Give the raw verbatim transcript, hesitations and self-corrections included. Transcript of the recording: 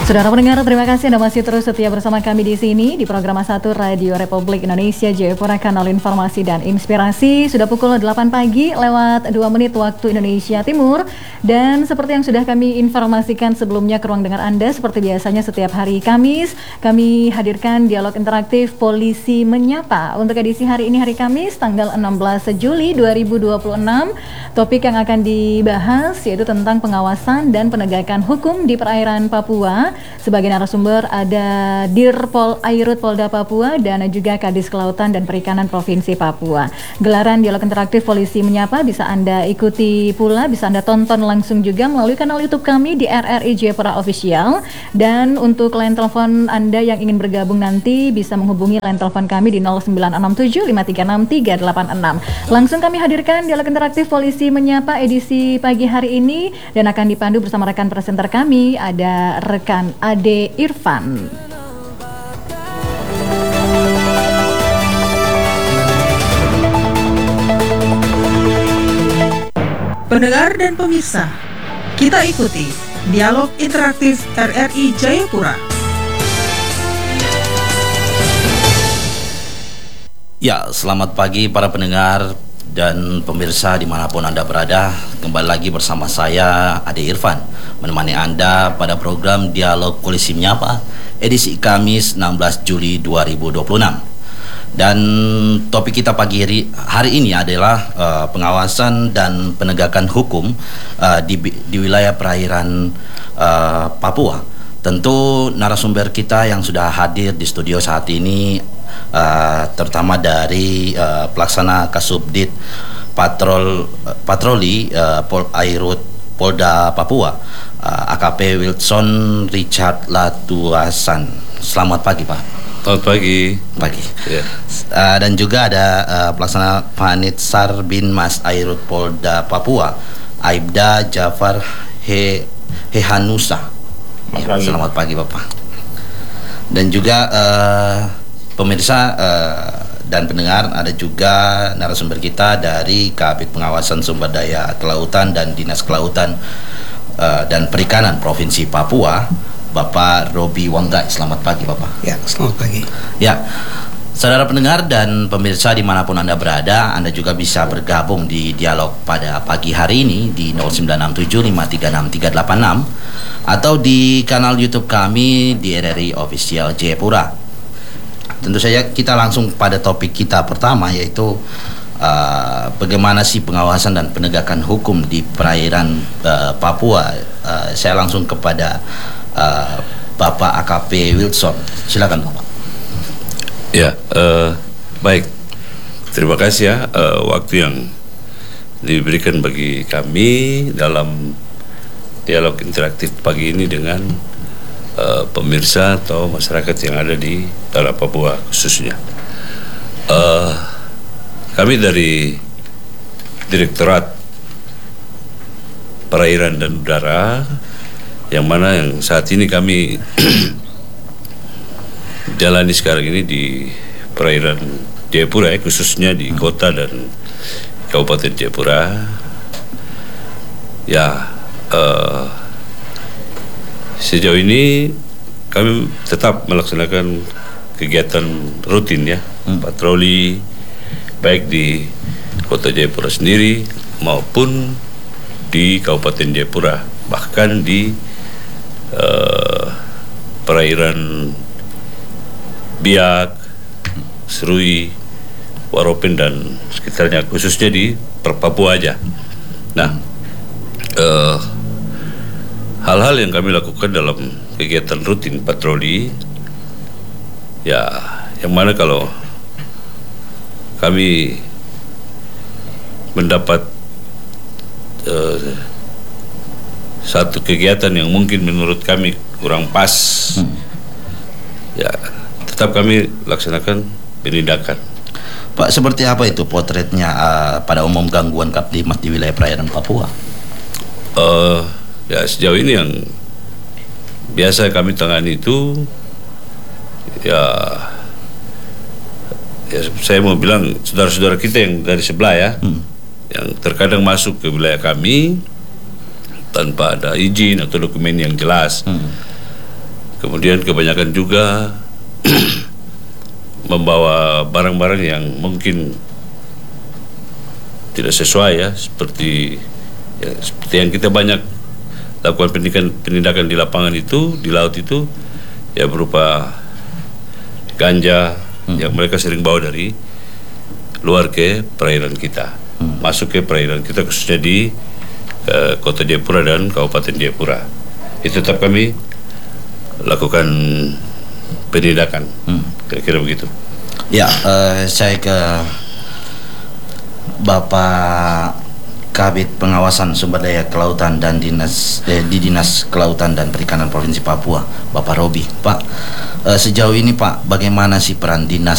Saudara pendengar, terima kasih Anda masih terus setia bersama kami di sini di program satu Radio Republik Indonesia Jayapura, kanal informasi dan inspirasi. Sudah pukul delapan pagi lewat dua menit waktu Indonesia Timur. Dan seperti yang sudah kami informasikan sebelumnya ke ruang dengar Anda, seperti biasanya setiap hari Kamis kami hadirkan dialog interaktif Polisi Menyapa. Untuk edisi hari ini, hari Kamis tanggal enam belas Juli dua ribu dua puluh enam, topik yang akan dibahas yaitu tentang pengawasan dan penegakan hukum di perairan Papua. Sebagai narasumber ada Dirpol Airut Polda Papua dan juga Kadis Kelautan dan Perikanan Provinsi Papua. Gelaran dialog interaktif Polisi Menyapa bisa Anda ikuti pula, bisa Anda tonton langsung juga melalui kanal YouTube kami di R R I Jayapura Official. Dan untuk line telepon Anda yang ingin bergabung nanti bisa menghubungi line telepon kami di nol sembilan enam tujuh lima tiga enam tiga delapan enam. Langsung kami hadirkan dialog interaktif Polisi Menyapa edisi pagi hari ini dan akan dipandu bersama rekan presenter kami, ada rekan Ade Irfan. Pendengar dan pemirsa, kita ikuti dialog interaktif R R I Jayapura. Ya, selamat pagi para pendengar dan pemirsa dimanapun Anda berada. Kembali lagi bersama saya Ade Irfan menemani Anda pada program Dialog Polisi Menyapa edisi Kamis enam belas Juli dua ribu dua puluh enam. Dan topik kita pagi hari, hari ini adalah uh, pengawasan dan penegakan hukum uh, di, di wilayah perairan uh, Papua. Tentu narasumber kita yang sudah hadir di studio saat ini uh, terutama dari uh, pelaksana Kasubdit Patrol uh, Patroli uh, Pol Airut Polda Papua, uh, A K P Wilson Richard Latuasan. Selamat pagi, Pak. Selamat pagi. Pagi. Yeah. Uh, dan juga ada uh, pelaksana Panitsar bin Mas Airut Polda Papua, Aibda Jafar He Hehanusa. Ya, selamat pagi Bapak. Dan juga uh, pemirsa uh, dan pendengar, ada juga narasumber kita dari Kabid Pengawasan Sumber Daya Kelautan dan Dinas Kelautan uh, dan Perikanan Provinsi Papua, Bapak Robi Wanggai. Selamat pagi Bapak. Ya, selamat pagi. Ya, saudara pendengar dan pemirsa dimanapun Anda berada, Anda juga bisa bergabung di dialog pada pagi hari ini di nol sembilan enam tujuh lima tiga enam tiga delapan enam atau di kanal YouTube kami di R R I Official Jayapura. Tentu saja kita langsung pada topik kita pertama, yaitu uh, bagaimana sih pengawasan dan penegakan hukum di perairan uh, Papua. Uh, saya langsung kepada uh, Bapak A K P Wilson. Silakan Bapak. Ya, uh, baik. Terima kasih ya uh, waktu yang diberikan bagi kami dalam dialog interaktif pagi ini dengan uh, pemirsa atau masyarakat yang ada di daerah Papua khususnya. Uh, kami dari Direktorat Perairan dan Udara, yang mana yang saat ini kami jalani sekarang ini di perairan Jayapura, ya, khususnya di kota dan Kabupaten Jayapura. Ya, uh, sejauh ini kami tetap melaksanakan kegiatan rutin ya, hmm. patroli baik di kota Jayapura sendiri maupun di Kabupaten Jayapura, bahkan di uh, perairan Biak, Serui, Waropen dan sekitarnya, khususnya di Papua aja. Nah, uh, hal-hal yang kami lakukan dalam kegiatan rutin patroli, ya, yang mana kalau kami mendapat uh, satu kegiatan yang mungkin menurut kami kurang pas, hmm. ya, tetap kami laksanakan penindakan. Pak, seperti apa itu potretnya uh, pada umum gangguan Kaptimas di wilayah perairan Papua? Uh, ya sejauh ini yang biasa kami tangani itu ya, ya saya mau bilang saudara-saudara kita yang dari sebelah ya, hmm. yang terkadang masuk ke wilayah kami tanpa ada izin atau dokumen yang jelas. Hmm. Kemudian kebanyakan juga membawa barang-barang yang mungkin tidak sesuai ya, seperti ya, seperti yang kita banyak lakukan penindakan penindakan di lapangan itu, di laut itu, ya berupa ganja hmm. yang mereka sering bawa dari luar ke perairan kita, hmm. masuk ke perairan kita, khususnya di uh, Kota Jayapura dan Kabupaten Jayapura. Itu tetap kami lakukan penindakan, hmm. kira-kira begitu. Ya, uh, saya ke Bapak Kabid Pengawasan Sumber Daya Kelautan dan Dinas eh, di Dinas Kelautan dan Perikanan Provinsi Papua, Bapak Robi. Pak, eh, sejauh ini Pak, bagaimana sih peran Dinas